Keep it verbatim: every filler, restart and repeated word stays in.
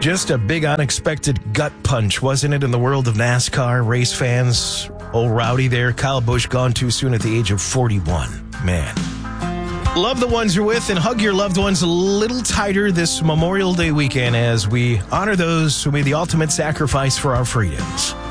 Just a big unexpected gut punch, wasn't it, in the world of NASCAR race fans? Old Rowdy there, Kyle Busch, gone too soon at the age of forty-one. Man. Love the ones you're with and hug your loved ones a little tighter this Memorial Day weekend as we honor those who made the ultimate sacrifice for our freedoms.